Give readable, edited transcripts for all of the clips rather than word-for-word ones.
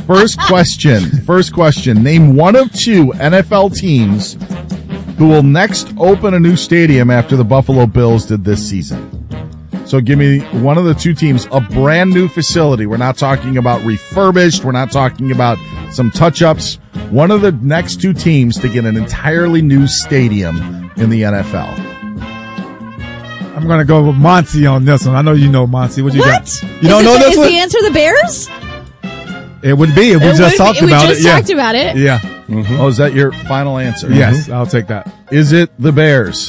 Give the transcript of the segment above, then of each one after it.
First question. Name one of two NFL teams who will next open a new stadium after the Buffalo Bills did this season. So give me one of the two teams, a brand new facility. We're not talking about refurbished. We're not talking about some touch-ups. One of the next two teams to get an entirely new stadium in the NFL. I'm going to go with Monty on this one. I know you know Monty. What you got? You don't know this one? Is the answer the Bears? It would be if we just talked about it. We just talked about it. Yeah. Mm-hmm. Oh, is that your final answer? Yes, I'll take that. Is it the Bears?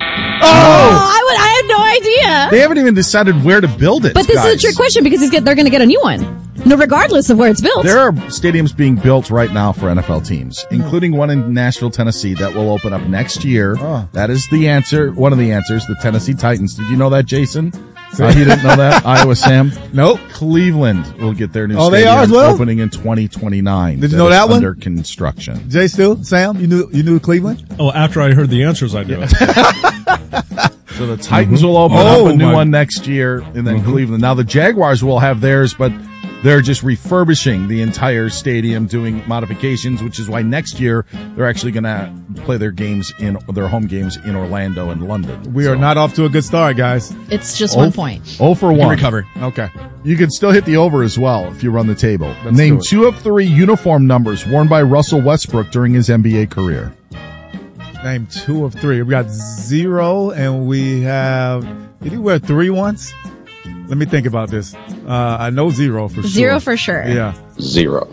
I had no idea. They haven't even decided where to build it. But this is a trick question because they're going to get a new one. No, regardless of where it's built. There are stadiums being built right now for NFL teams, including one in Nashville, Tennessee that will open up next year. Oh. That is the answer. One of the answers, the Tennessee Titans. Did you know that, Jason? You didn't know that? Iowa Sam? Nope. Cleveland will get their new stadium they are as well? opening in 2029. Did you know that one? Under construction. Jay Stu, Sam, you knew Cleveland? Oh, after I heard the answers, I knew it. So the Titans will open up a new one next year, and then Cleveland. Now the Jaguars will have theirs, but they're just refurbishing the entire stadium, doing modifications, which is why next year they're actually going to play their home games in Orlando and London. We are not off to a good start, guys. It's just 1 point. 0 for 1. You can recover. Okay. You can still hit the over as well if you run the table. Let's Name 2 of 3 uniform numbers worn by Russell Westbrook during his NBA career. Name 2 of 3. We got 0, and we have. Did he wear 3 once? Let me think about this. I know 0 for sure. 0 for sure. Yeah. 0.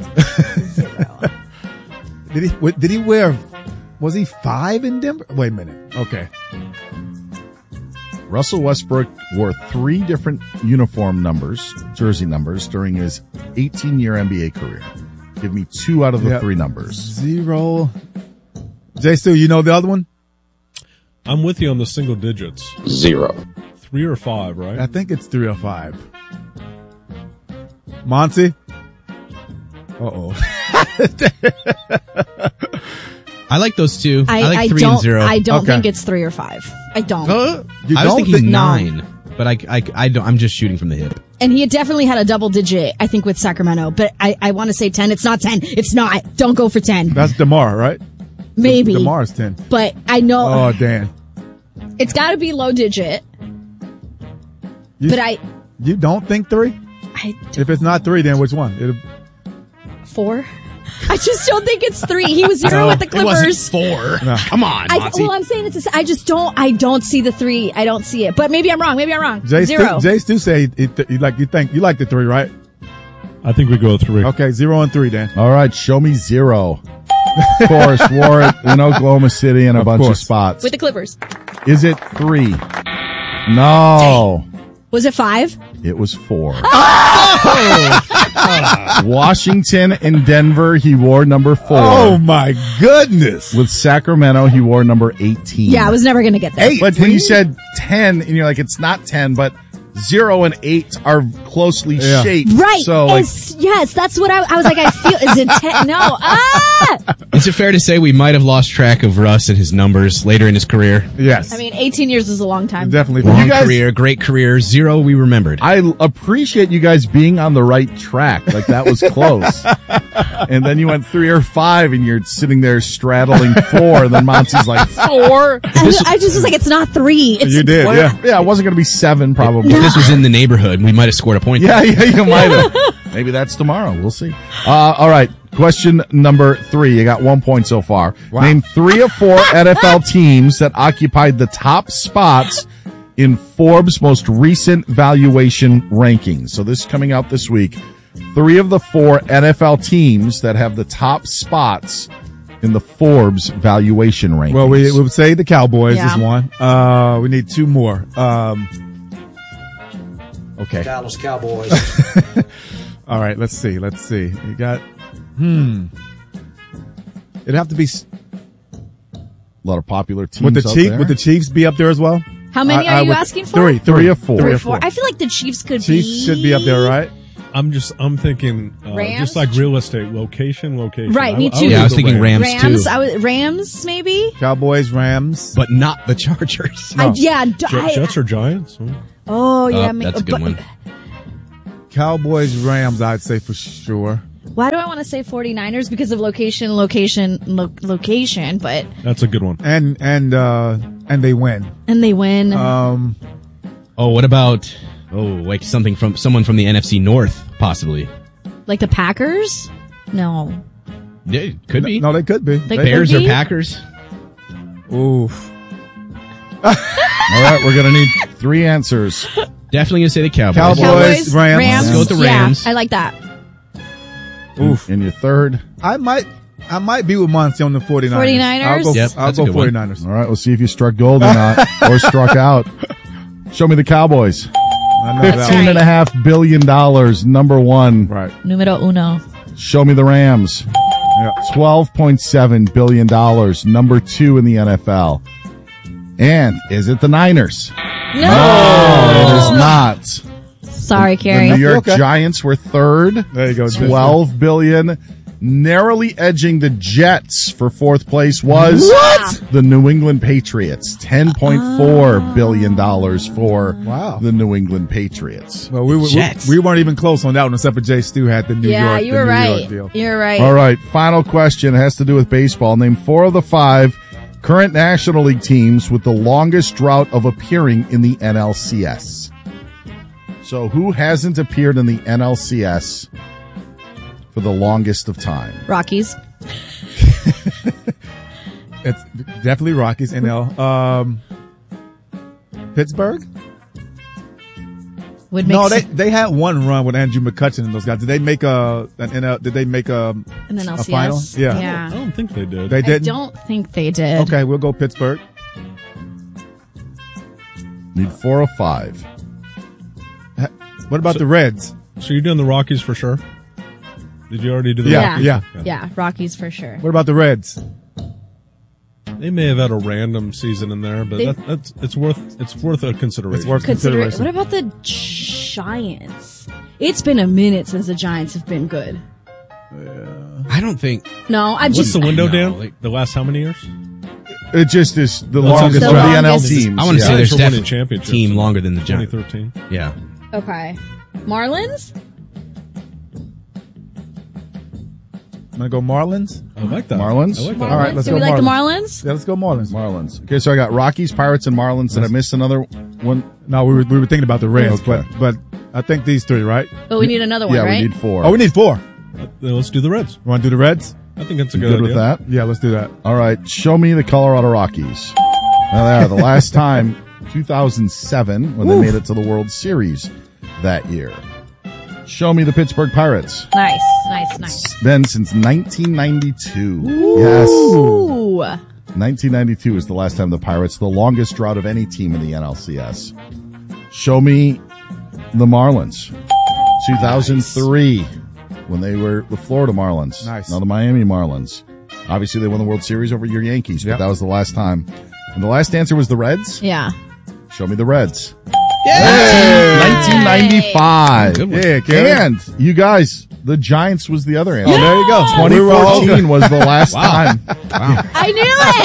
Did he wear? Was he 5 in Denver? Wait a minute. Okay. Russell Westbrook wore 3 different uniform numbers, jersey numbers, during his 18-year NBA career. Give me 2 out of the 3 numbers. 0. Jay Stu, you know the other one? I'm with you on the single digits. 0. 3 or 5, right? I think it's 3 or 5. Monty? Uh-oh. I like those two. I like 3 and 0. I don't think it's 3 or 5. I don't. I was thinking 9, but I don't. I'm just shooting from the hip. And he had definitely had a double digit, I think, with Sacramento. But I want to say 10. It's not 10. It's not. Don't go for 10. That's DeMar, right? Maybe. DeMar's 10. But I know. Oh, Dan. It's got to be low digit. You don't think 3? If it's not 3, then which one? 4. I just don't think it's 3. He was 0 with the Clippers. It wasn't 4. No. Come on, Monty. I'm saying I don't see the 3. I don't see it. But maybe I'm wrong. Jay 0. Stu say you like the 3, right? I think we go 3. Okay, 0 and 3, Dan. All right, show me 0. Of course, wore it in Oklahoma City and a bunch of spots. With the Clippers. Is it 3? No. Was it 5? It was 4. Washington and Denver, he wore number 4. Oh, my goodness. With Sacramento, he wore number 18. Yeah, I was never going to get that. But when you said 10, and you're like, it's not 10, but 0 and 8 are closely shaped. Right. So, yes, that's what I was like, I feel, is it 10? No. Is it fair to say we might have lost track of Russ and his numbers later in his career? Yes. I mean, 18 years is a long time. Definitely. Long career, great career, 0 we remembered. I appreciate you guys being on the right track. Like, that was close. And then you went 3 or 5, and you're sitting there straddling 4, and then Monty's like, 4? I just was like, it's not 3. You did, yeah. Yeah, it wasn't going to be 7, probably. If this was in the neighborhood, we might have scored a point. Yeah, you might have. Maybe that's tomorrow. We'll see. All right. Question number 3. You got 1 point so far. Wow. Name 3 of 4 NFL teams that occupied the top spots in Forbes' most recent valuation rankings. So this is coming out this week. 3 of the 4 NFL teams that have the top spots in the Forbes valuation rankings. Well, we would say the Cowboys is one. We need 2 more. Okay. Dallas Cowboys. All right, let's see. You got, it'd have to be a lot of popular teams. Would the Chiefs be up there as well? How many are you asking for? 3 of 4. 3 or 4. I feel like the Chiefs should be up there, right? I'm thinking, just like real estate, location. Right, me too. I was thinking Rams too. Rams, maybe? Cowboys, Rams. But not the Chargers. No. Jets or Giants? Oh, yeah. That's a good one. Cowboys, Rams, I'd say for sure. Why do I want to say 49ers? Because of location, but. That's a good one. And they win. And they win. What about, like someone from the NFC North, possibly? Like the Packers? No. Yeah, it could be. No, they could be. Bears or Packers? Oof. All right, we're going to need 3 answers. Definitely going to say the Cowboys. Cowboys, Rams. Let's go with the Rams. Yeah, I like that. Oof. And your third? I might be with Monty on the 49ers. 49ers? I'll go 49ers. All right, we'll see if you struck gold or not, or struck out. Show me the Cowboys. $15.5 billion, number 1. Right. Numero uno. Show me the Rams. Yeah. $12.7 billion, number 2 in the NFL. And is it the Niners? No, it is not. Sorry, Carrie. The New York Giants were third. There you go. $12 billion. Narrowly edging the Jets for 4th place was the New England Patriots. $10.4 billion for the New England Patriots. Well, we weren't even close on that one, except for Jay Stu had the New York. Yeah, you were right. You're right. All right, final question. It has to do with baseball. Name 4 of the 5 current National League teams with the longest drought of appearing in the NLCS. So who hasn't appeared in the NLCS for the longest of time? Rockies. It's definitely Rockies. NL. Pittsburgh. They had one run with Andrew McCutchen and those guys. Did they make an NLCS? A final? Yeah. I don't think they did. They didn't? I don't think they did. Okay, we'll go Pittsburgh. Need 4 of 5. What about the Reds? So you're doing the Rockies for sure? Did you already do the Rockies? Yeah, Rockies for sure. What about the Reds? They may have had a random season in there, but it's worth a consideration. It's worth consideration. What about the Giants? It's been a minute since the Giants have been good. I don't think. No, What's the window, Dan? Like the last how many years? It just is the longest of the NL teams. I want to say there's definitely a championship team longer than the Giants. 2013. Yeah. Okay. Marlins? I'm going to go Marlins. I like that. Marlins? I like that. All right, let's Do go we Marlins. like the Marlins? Yeah, let's go Marlins. Marlins. Okay, so I got Rockies, Pirates, and Marlins. Did I miss another one? No, we were thinking about the Reds, Okay. but I think these 3, right? But we need another one, Yeah, right? we need 4. Oh, we need 4. Then let's do the Reds. You want to do the Reds? I think that's a You good good idea. with that? Yeah, let's do that. All right, show me the Colorado Rockies. Now they are the last time, 2007, when they made it to the World Series that year. Show me the Pittsburgh Pirates. Nice. Been since 1992. Yes. Ooh. 1992 is the last time the Pirates, the longest drought of any team in the NLCS. Show me the Marlins. 2003, when they were the Florida Marlins. Nice. Now the Miami Marlins. Obviously, they won the World Series over your Yankees, but that was the last time. And the last answer was the Reds? Yeah. Show me the Reds. Yay! 1995. Good one. Yeah, Carrie. And you guys, the Giants was the other answer. Oh, there you go. 2014 was the last time. Wow. I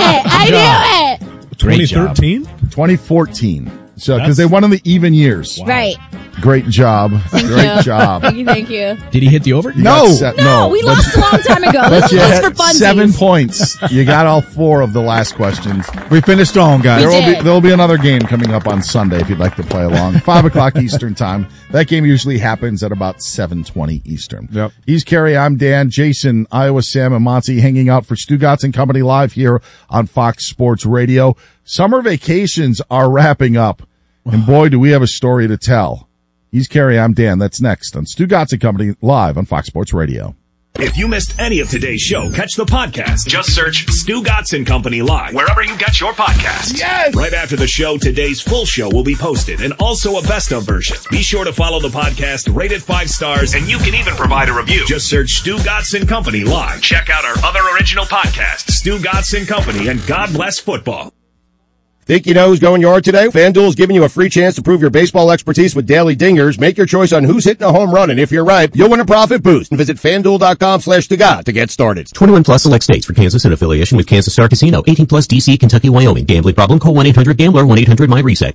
knew it. Great job. 2013? 2014. So, because they won in the even years. Right. Great job. Great job. Thank you. Did he hit the over? You got No, we lost a long time ago. But This you was had for funsies. 7 points. You got all 4 of the last questions. We finished strong, guys. There will be another game coming up on Sunday if you'd like to play along. 5 o'clock Eastern time. That game usually happens at about 7:20 Eastern. Yep. He's Kerry. I'm Dan. Jason, Iowa Sam, and Monty hanging out for Stugotz and Company live here on Fox Sports Radio. Summer vacations are wrapping up, and boy, do we have a story to tell. He's Kerry. I'm Dan. That's next on Stugotz and Company live on Fox Sports Radio. If you missed any of today's show, catch the podcast. Just search Stugotz and Company Live wherever you get your podcasts. Yes! Right after the show, today's full show will be posted and also a best of version. Be sure to follow the podcast, rate it 5 stars, and you can even provide a review. Just search Stugotz and Company Live. Check out our other original podcasts, Stugotz and Company and God Bless Football. Think you know who's going yard today? FanDuel is giving you a free chance to prove your baseball expertise with daily dingers. Make your choice on who's hitting a home run, and if you're right, you'll win a profit boost. Visit FanDuel.com/Tagat to get started. 21 plus select states. For Kansas in affiliation with Kansas Star Casino. 18 plus DC, Kentucky, Wyoming. Gambling problem? Call 1-800-GAMBLER. 1-800-MyReset.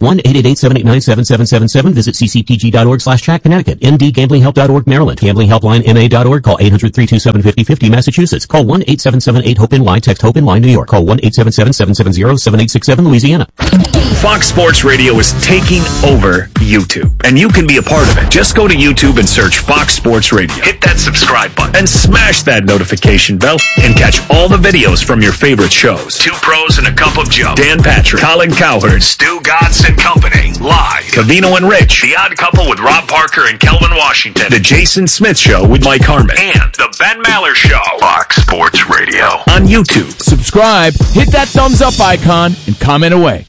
1-888-789-7777. Visit ccpg.org/track Connecticut. mdgamblinghelp.org Maryland. gamblinghelplinema.org. Call 800-327-5050 Massachusetts. Call 1-877-8-HOPE-NY. Text HOPE-NY New York. Call 1-877-770-7867 Louisiana. Fox Sports Radio is taking over YouTube, and you can be a part of it. Just go to YouTube and search Fox Sports Radio. Hit that subscribe button and smash that notification bell and catch all the videos from your favorite shows. Two Pros and a Cup of Joe. Dan Patrick, Colin Cowherd, Stu Gatz and Company. Live. Covino and Rich. The Odd Couple with Rob Parker and Kelvin Washington. The Jason Smith Show with Mike Harmon. And The Ben Maller Show. Fox Sports Radio. On YouTube. Subscribe, hit that thumbs up icon, and comment away.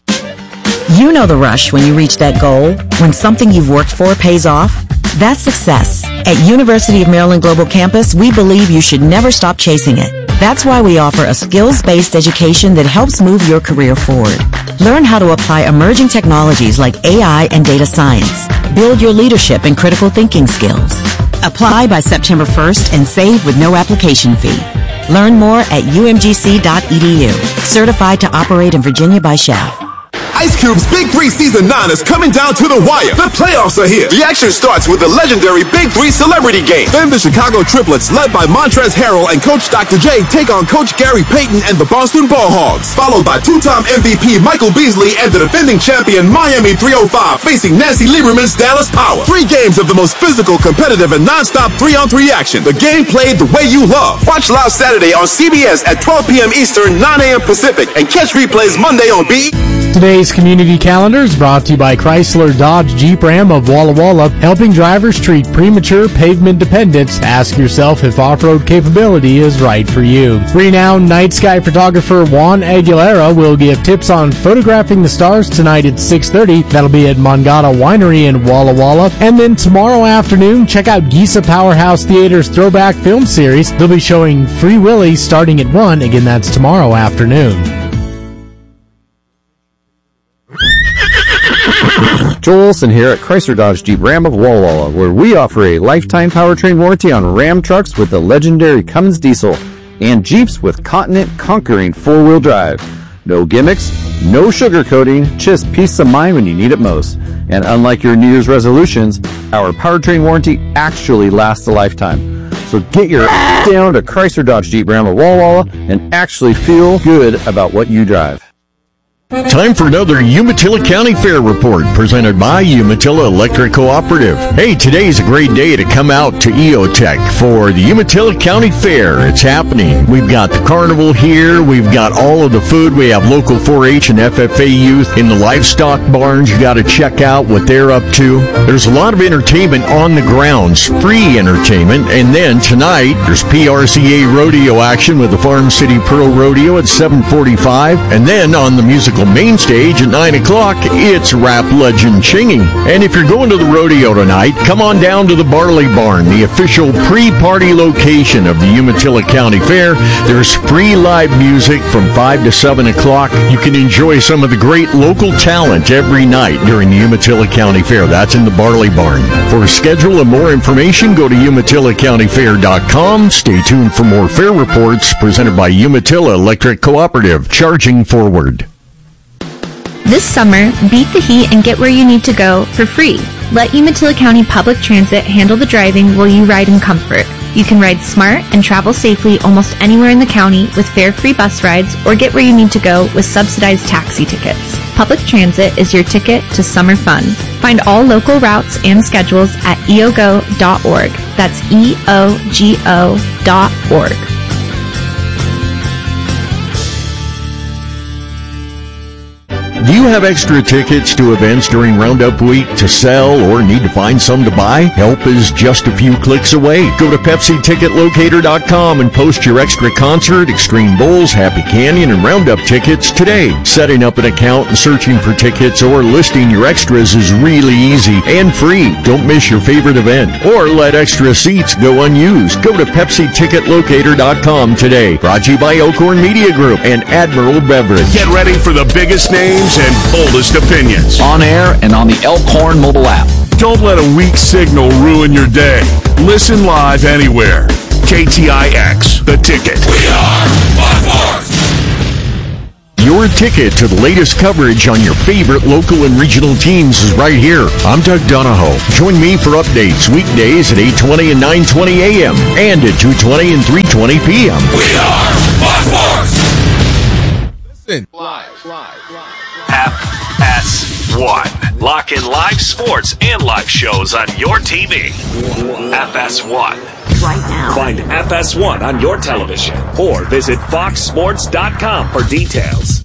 You know the rush when you reach that goal, when something you've worked for pays off. That's success. At University of Maryland Global Campus, we believe you should never stop chasing it. That's why we offer a skills-based education that helps move your career forward. Learn how to apply emerging technologies like AI and data science. Build your leadership and critical thinking skills. Apply by September 1st and save with no application fee. Learn more at umgc.edu. Certified to operate in Virginia by Chef. Ice Cube's Big 3 Season 9 is coming down to the wire. The playoffs are here. The action starts with the legendary Big 3 Celebrity Game. Then the Chicago Triplets, led by Montrezl Harrell and Coach Dr. J, take on Coach Gary Payton and the Boston Ball Hogs. Followed by two-time MVP Michael Beasley and the defending champion Miami 305 facing Nancy Lieberman's Dallas Power. 3 games of the most physical, competitive, and non-stop 3-on-3 action. The game played the way you love. Watch live Saturday on CBS at 12 p.m. Eastern, 9 a.m. Pacific, and catch replays Monday on BE. Today's community calendar is brought to you by Chrysler Dodge Jeep Ram of Walla Walla, helping drivers treat premature pavement dependence. Ask yourself if off-road capability is right for you. Renowned night sky photographer Juan Aguilera will give tips on photographing the stars tonight at 6:30. That'll be at Mangata Winery in Walla Walla. And then tomorrow afternoon, check out Giza Powerhouse Theater's throwback film series. They'll be showing Free Willy starting at 1. Again, that's tomorrow afternoon. Joel Olson here at Chrysler Dodge Jeep Ram of Walla Walla, where we offer a lifetime powertrain warranty on Ram trucks with the legendary Cummins diesel and Jeeps with Continent conquering four-wheel drive. No gimmicks, no sugarcoating, just peace of mind when you need it most. And unlike your New Year's resolutions, our powertrain warranty actually lasts a lifetime. So get your down to Chrysler Dodge Jeep Ram of Walla Walla and actually feel good about what you drive. Time for another Umatilla County Fair report presented by Umatilla Electric Cooperative. Hey, today's a great day to come out to EOTech for the Umatilla County Fair. It's happening. We've got the carnival here. We've got all of the food. We have local 4-H and FFA youth in the livestock barns. You got to check out what they're up to. There's a lot of entertainment on the grounds, free entertainment. And then tonight, there's PRCA rodeo action with the Farm City Pro Rodeo at 7:45. And then on the musical main stage at 9 o'clock, it's rap legend Chingy. And if you're going to the rodeo tonight, come on down to the Barley Barn, the official pre-party location of the Umatilla County Fair. There's free live music from 5 to 7 o'clock. You can enjoy some of the great local talent every night during the Umatilla County Fair. That's in the Barley Barn. For a schedule and more information, go to UmatillaCountyFair.com. Stay tuned for more fair reports presented by Umatilla Electric Cooperative, charging forward. This summer, beat the heat and get where you need to go for free. Let Umatilla County Public Transit handle the driving while you ride in comfort. You can ride smart and travel safely almost anywhere in the county with fare-free bus rides or get where you need to go with subsidized taxi tickets. Public Transit is your ticket to summer fun. Find all local routes and schedules at eogo.org. That's EOGO.org. Do you have extra tickets to events during Roundup Week to sell or need to find some to buy? Help is just a few clicks away. Go to PepsiTicketLocator.com and post your extra concert, Extreme Bowls, Happy Canyon, and Roundup tickets today. Setting up an account and searching for tickets or listing your extras is really easy and free. Don't miss your favorite event or let extra seats go unused. Go to PepsiTicketLocator.com today. Brought to you by Elkhorn Media Group and Admiral Beverage. Get ready for the biggest names, news and boldest opinions. On air and on the Elkhorn mobile app. Don't let a weak signal ruin your day. Listen live anywhere. KTIX, The Ticket. We are Fox Sports. Your ticket to the latest coverage on your favorite local and regional teams is right here. I'm Doug Donahoe. Join me for updates weekdays at 8:20 and 9:20 a.m. and at 2:20 and 3:20 p.m. We are Fox Sports. Listen. FS1. Lock in live sports and live shows on your TV. FS1. Right now. Find FS1 on your television or visit foxsports.com for details.